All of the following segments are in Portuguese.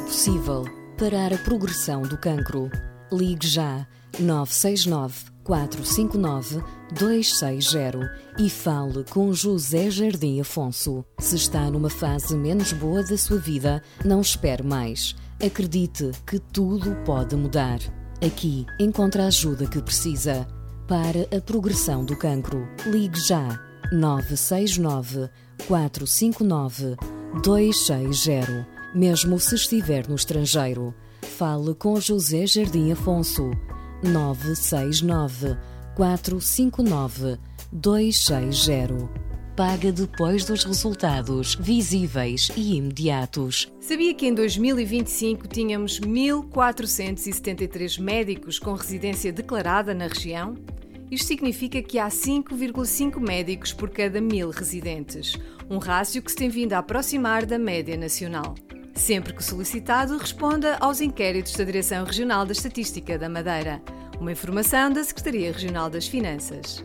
possível parar a progressão do cancro. Ligue já 969 459 260 e fale com José Jardim Afonso. Se está numa fase menos boa da sua vida, não espere mais. Acredite que tudo pode mudar. Aqui encontra a ajuda que precisa. Para a progressão do cancro, ligue já 969 459 260. Mesmo se estiver no estrangeiro, fale com José Jardim Afonso. 969 459 260. Paga depois dos resultados visíveis e imediatos. Sabia que em 2025 tínhamos 1.473 médicos com residência declarada na região? Isto significa que há 5,5 médicos por cada 1.000 residentes, um rácio que se tem vindo a aproximar da média nacional. Sempre que solicitado, responda aos inquéritos da Direção Regional da Estatística da Madeira. Uma informação da Secretaria Regional das Finanças.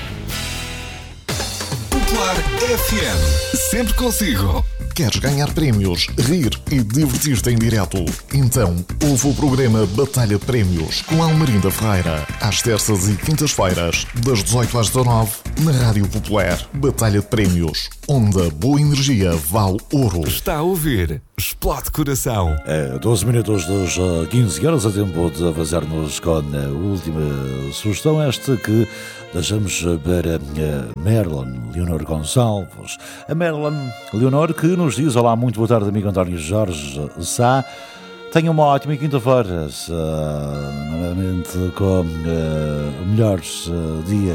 Popular FM. Sempre consigo. Queres ganhar prémios, rir e divertir-te em direto? Então, ouve o programa Batalha de Prémios com Almerinda Ferreira, às terças e quintas-feiras, das 18 às 19, na Rádio Popular. Batalha de Prémios, onde a boa energia vale ouro. Está a ouvir Explode Coração. 12 minutos das 15 horas, a tempo de avançarmos com a última sugestão, esta que deixamos para Marilyn Leonor Gonçalves. A Marilyn Leonor que nos diz: olá, muito boa tarde, amigo António Jorge Sá. Tenha uma ótima quinta-feira, novamente com o melhor dia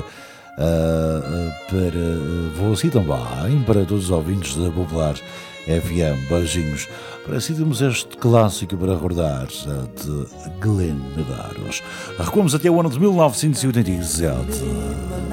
para você também, para todos os ouvintes da Popular FM. Beijinhos. Para si temos este clássico para recordar de Glenn Medeiros. Recuamos até o ano de 1987.